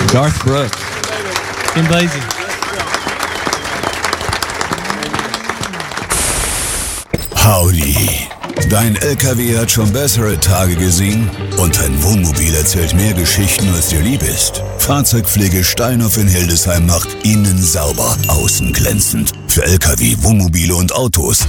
Garth Brooks. Kim Basie. Howdy. Dein LKW hat schon bessere Tage gesehen und dein Wohnmobil erzählt mehr Geschichten, als dir lieb ist. Fahrzeugpflege Steinhoff in Hildesheim macht innen sauber, außen glänzend. Für LKW, Wohnmobile und Autos.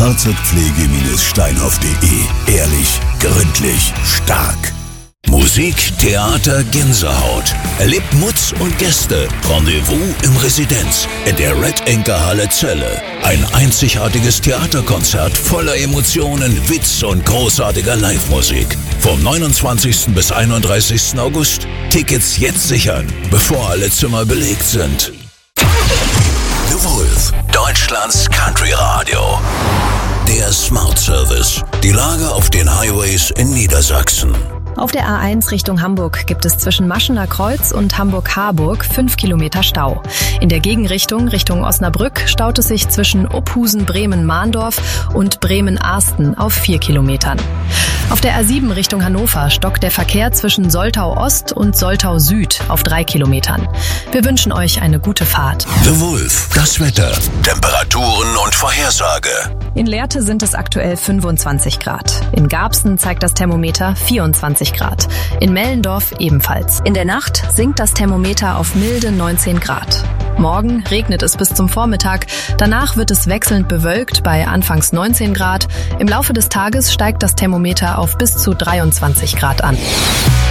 Fahrzeugpflege-steinhoff.de. Ehrlich, gründlich, stark. Musik, Theater, Gänsehaut. Erlebt Mutz und Gäste. Rendezvous im Residenz in der Red Anchor Halle Celle. Ein einzigartiges Theaterkonzert voller Emotionen, Witz und großartiger Live-Musik. Vom 29. bis 31. August. Tickets jetzt sichern, bevor alle Zimmer belegt sind. The Wolf, Deutschlands Country Radio. Der Smart Service. Die Lage auf den Highways in Niedersachsen. Auf der A1 Richtung Hamburg gibt es zwischen Maschener Kreuz und Hamburg-Harburg 5 Kilometer Stau. In der Gegenrichtung Richtung Osnabrück staut es sich zwischen Opphusen-Bremen-Mahndorf und Bremen-Arsten auf 4 Kilometern. Auf der A7 Richtung Hannover stockt der Verkehr zwischen Soltau-Ost und Soltau-Süd auf 3 Kilometern. Wir wünschen euch eine gute Fahrt. The Wolf, das Wetter, Temperaturen und Vorhersage. In Lehrte sind es aktuell 25 Grad. In Garbsen zeigt das Thermometer 24 Grad. In Mellendorf ebenfalls. In der Nacht sinkt das Thermometer auf milde 19 Grad. Morgen regnet es bis zum Vormittag. Danach wird es wechselnd bewölkt bei anfangs 19 Grad. Im Laufe des Tages steigt das Thermometer auf bis zu 23 Grad an.